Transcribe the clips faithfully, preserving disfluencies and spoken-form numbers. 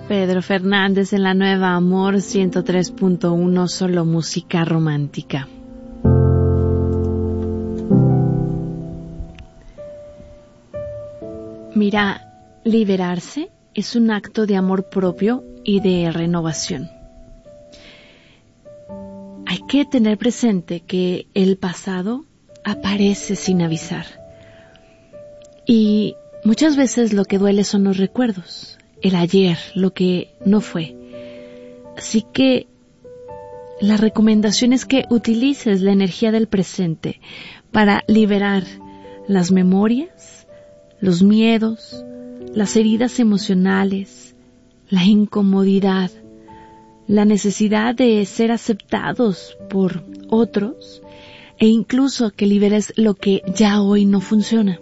Pedro Fernández en la Nueva Amor ciento tres punto uno, solo música romántica. Mira, liberarse es un acto de amor propio y de renovación. Hay que tener presente que el pasado aparece sin avisar. Y muchas veces lo que duele son los recuerdos, el ayer, lo que no fue. Así que la recomendación es que utilices la energía del presente para liberar las memorias, los miedos, las heridas emocionales, la incomodidad, la necesidad de ser aceptados por otros e incluso que liberes lo que ya hoy no funciona.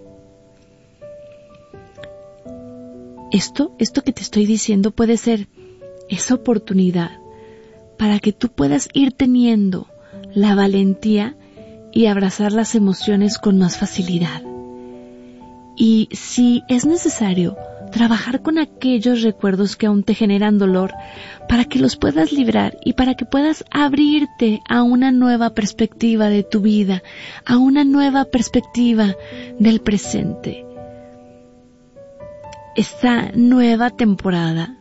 Esto, esto que te estoy diciendo puede ser esa oportunidad para que tú puedas ir teniendo la valentía y abrazar las emociones con más facilidad. Y si es necesario, trabajar con aquellos recuerdos que aún te generan dolor para que los puedas librar y para que puedas abrirte a una nueva perspectiva de tu vida, a una nueva perspectiva del presente. Esta nueva temporada,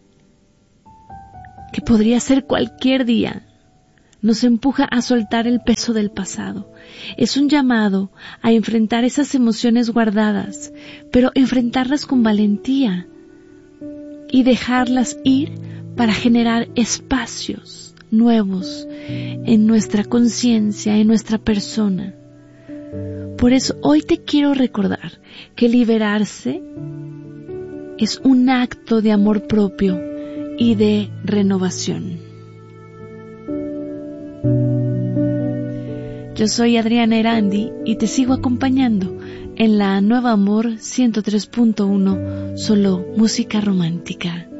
que podría ser cualquier día, nos empuja a soltar el peso del pasado. Es un llamado a enfrentar esas emociones guardadas, pero enfrentarlas con valentía y dejarlas ir para generar espacios nuevos en nuestra conciencia, en nuestra persona. Por eso hoy te quiero recordar que liberarse es un acto de amor propio y de renovación. Yo soy Adriana Erandi y te sigo acompañando en la Nueva Amor ciento tres punto uno, solo música romántica.